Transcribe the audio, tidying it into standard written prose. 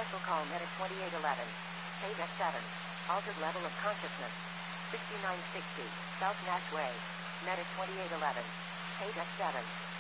Cancel call Medic 2811. Page X7. Altered level of consciousness. 6960. South Nash Way. Medic 2811. Page X7.